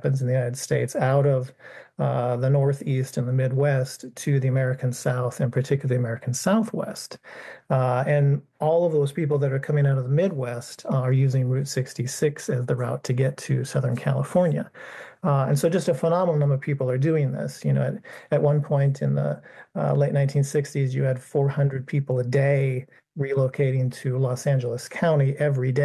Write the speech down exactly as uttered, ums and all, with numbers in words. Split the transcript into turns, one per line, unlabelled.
happens in the United States out of uh, the Northeast and the Midwest to the American South, and particularly the American Southwest. Uh, and all of those people that are coming out of the Midwest are using Route sixty-six as the route to get to Southern California. Uh, and so just a phenomenal number of people are doing this. You know, at, at one point in the uh, late nineteen sixties, you had four hundred people a day relocating to Los Angeles County every day.